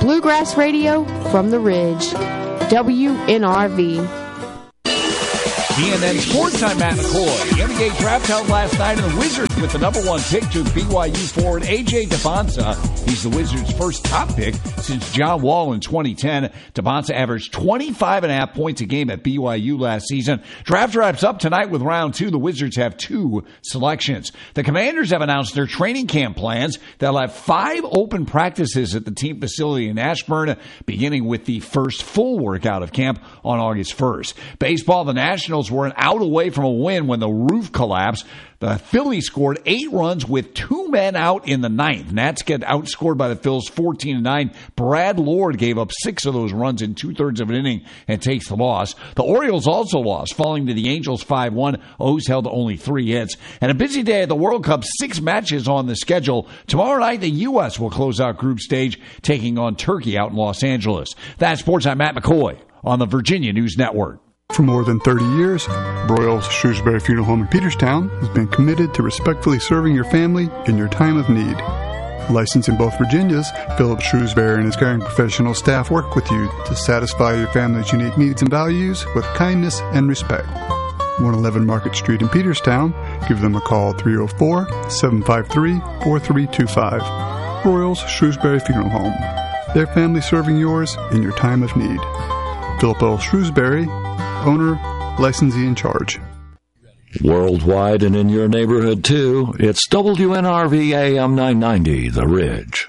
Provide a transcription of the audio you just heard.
Bluegrass Radio from the Ridge. WNRV. CNN Sports Time, Matt McCoy. The NBA draft held last night, and the Wizards with the number one pick took BYU forward A.J. Dybantsa. He's the Wizards' first top pick since John Wall in 2010. Dybantsa averaged 25.5 points a game at BYU last season. Draft wraps up tonight with round 2. The Wizards have 2 selections. The Commanders have announced their training camp plans. They'll have 5 open practices at the team facility in Ashburn, beginning with the first full workout of camp on August 1st. Baseball, the Nationals were an out away from a win when the roof collapsed. The Phillies scored 8 runs with 2 men out in the 9th. Nats get outscored by the Phils 14-9. Brad Lord gave up 6 of those runs in 2/3 of an inning and takes the loss. The Orioles also lost, falling to the Angels 5-1. O's held only 3 hits. And a busy day at the World Cup, 6 matches on the schedule. Tomorrow night, the U.S. will close out group stage, taking on Turkey out in Los Angeles. That's Sports. I'm Matt McCoy on the Virginia News Network. For more than 30 years, Broyles Shrewsbury Funeral Home in Peterstown has been committed to respectfully serving your family in your time of need. Licensed in both Virginias, Philip Shrewsbury and his caring professional staff work with you to satisfy your family's unique needs and values with kindness and respect. 111 Market Street in Peterstown. Give them a call at 304-753-4325. Broyles Shrewsbury Funeral Home. Their family serving yours in your time of need. Philip L. Shrewsbury, owner, licensee in charge. Worldwide and in your neighborhood, too, it's WNRV AM 990, The Ridge.